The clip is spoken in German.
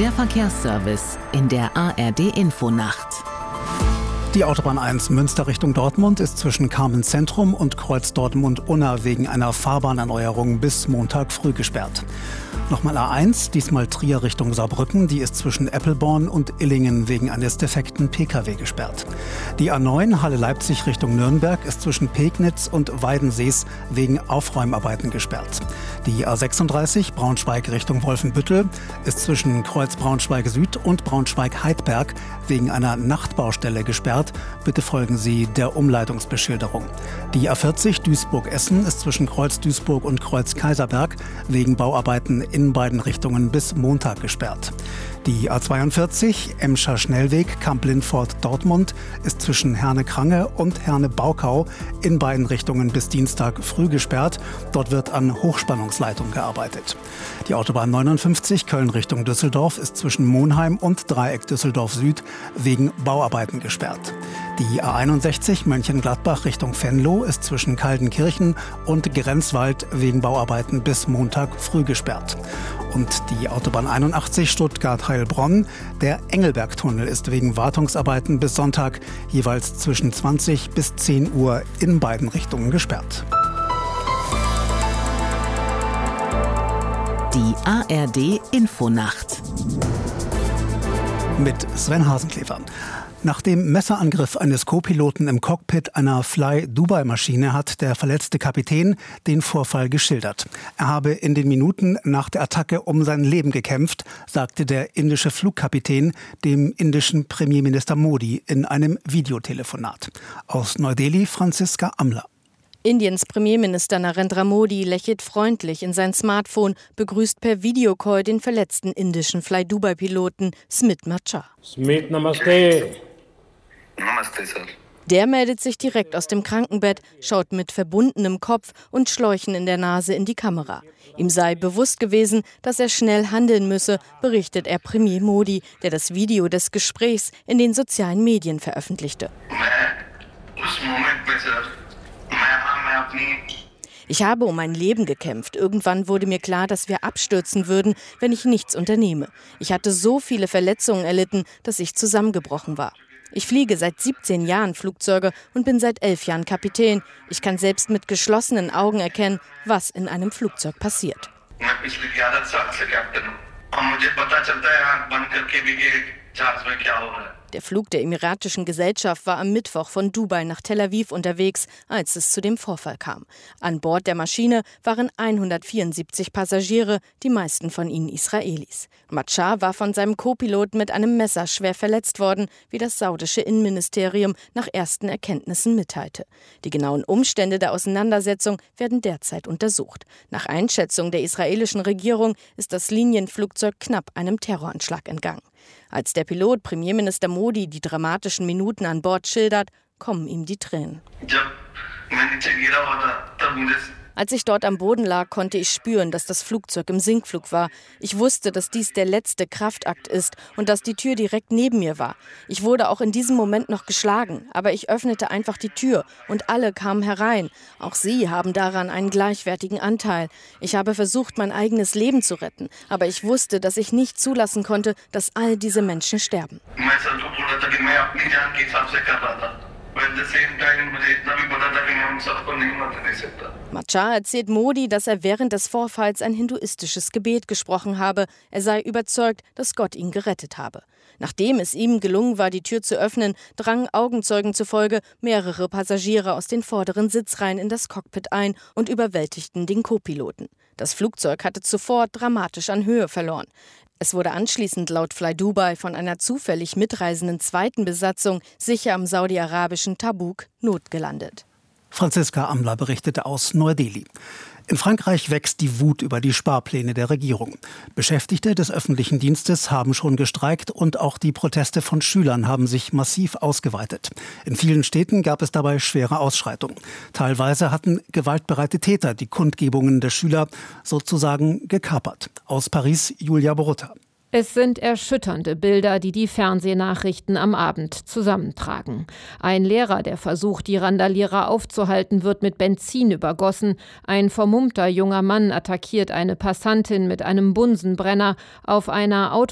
Der Verkehrsservice in der ARD-Infonacht. Die Autobahn 1 Münster Richtung Dortmund ist zwischen Carmen Zentrum und Kreuz Dortmund-Unna wegen einer Fahrbahnerneuerung bis Montag früh gesperrt. Nochmal A1, diesmal Trier Richtung Saarbrücken, die ist zwischen Eppelborn und Illingen wegen eines defekten Pkw gesperrt. Die A9 Halle Leipzig Richtung Nürnberg ist zwischen Pegnitz und Weidensees wegen Aufräumarbeiten gesperrt. Die A36 Braunschweig Richtung Wolfenbüttel ist zwischen Kreuz Braunschweig Süd und Braunschweig-Heidberg wegen einer Nachtbaustelle gesperrt. Bitte folgen Sie der Umleitungsbeschilderung. Die A40 Duisburg-Essen ist zwischen Kreuz Duisburg und Kreuz Kaiserberg wegen Bauarbeiten in beiden Richtungen bis Montag gesperrt. Die A42 Emscher Schnellweg Kamp-Lindfort-Dortmund ist zwischen Herne-Krange und Herne-Baukau in beiden Richtungen bis Dienstag früh gesperrt. Dort wird an Hochspannungsleitung gearbeitet. Die Autobahn 59 Köln Richtung Düsseldorf ist zwischen Monheim und Dreieck Düsseldorf Süd wegen Bauarbeiten gesperrt. Die A61 Mönchengladbach Richtung Venlo ist zwischen Kaldenkirchen und Grenzwald wegen Bauarbeiten bis Montag früh gesperrt. Und die Autobahn 81 Stuttgart-Heilbronn, der Engelbergtunnel ist wegen Wartungsarbeiten bis Sonntag jeweils zwischen 20 bis 10 Uhr in beiden Richtungen gesperrt. Die ARD-Infonacht. Mit Sven Hasenklever. Nach dem Messerangriff eines Co-Piloten im Cockpit einer Fly-Dubai-Maschine hat der verletzte Kapitän den Vorfall geschildert. Er habe in den Minuten nach der Attacke um sein Leben gekämpft, sagte der indische Flugkapitän dem indischen Premierminister Modi in einem Videotelefonat. Aus Neu-Delhi Franziska Amler. Indiens Premierminister Narendra Modi lächelt freundlich in sein Smartphone, begrüßt per Videocall den verletzten indischen Fly-Dubai-Piloten Smit Macha. Smit, Namaste. Namaste, Sir. Der meldet sich direkt aus dem Krankenbett, schaut mit verbundenem Kopf und Schläuchen in der Nase in die Kamera. Ihm sei bewusst gewesen, dass er schnell handeln müsse, berichtet er Premier Modi, der das Video des Gesprächs in den sozialen Medien veröffentlichte. Ich habe um mein Leben gekämpft. Irgendwann wurde mir klar, dass wir abstürzen würden, wenn ich nichts unternehme. Ich hatte so viele Verletzungen erlitten, dass ich zusammengebrochen war. Ich fliege seit 17 Jahren Flugzeuge und bin seit 11 Jahren Kapitän. Ich kann selbst mit geschlossenen Augen erkennen, was in einem Flugzeug passiert. Der Flug der emiratischen Gesellschaft war am Mittwoch von Dubai nach Tel Aviv unterwegs, als es zu dem Vorfall kam. An Bord der Maschine waren 174 Passagiere, die meisten von ihnen Israelis. Macha war von seinem Co-Pilot mit einem Messer schwer verletzt worden, wie das saudische Innenministerium nach ersten Erkenntnissen mitteilte. Die genauen Umstände der Auseinandersetzung werden derzeit untersucht. Nach Einschätzung der israelischen Regierung ist das Linienflugzeug knapp einem Terroranschlag entgangen. Als der Pilot Premierminister Modi die dramatischen Minuten an Bord schildert, kommen ihm die Tränen. Als ich dort am Boden lag, konnte ich spüren, dass das Flugzeug im Sinkflug war. Ich wusste, dass dies der letzte Kraftakt ist und dass die Tür direkt neben mir war. Ich wurde auch in diesem Moment noch geschlagen, aber ich öffnete einfach die Tür und alle kamen herein. Auch sie haben daran einen gleichwertigen Anteil. Ich habe versucht, mein eigenes Leben zu retten, aber ich wusste, dass ich nicht zulassen konnte, dass all diese Menschen sterben. Macha erzählt Modi, dass er während des Vorfalls ein hinduistisches Gebet gesprochen habe. Er sei überzeugt, dass Gott ihn gerettet habe. Nachdem es ihm gelungen war, die Tür zu öffnen, drangen Augenzeugen zufolge mehrere Passagiere aus den vorderen Sitzreihen in das Cockpit ein und überwältigten den Co-Piloten. Das Flugzeug hatte zuvor dramatisch an Höhe verloren. Es wurde anschließend laut Fly Dubai von einer zufällig mitreisenden zweiten Besatzung sicher am saudi-arabischen Tabuk notgelandet. Franziska Amler berichtete aus Neu-Delhi. In Frankreich wächst die Wut über die Sparpläne der Regierung. Beschäftigte des öffentlichen Dienstes haben schon gestreikt und auch die Proteste von Schülern haben sich massiv ausgeweitet. In vielen Städten gab es dabei schwere Ausschreitungen. Teilweise hatten gewaltbereite Täter die Kundgebungen der Schüler sozusagen gekapert. Aus Paris Julia Borutta. Es sind erschütternde Bilder, die die Fernsehnachrichten am Abend zusammentragen. Ein Lehrer, der versucht, die Randalierer aufzuhalten, wird mit Benzin übergossen. Ein vermummter junger Mann attackiert eine Passantin mit einem Bunsenbrenner. Auf einer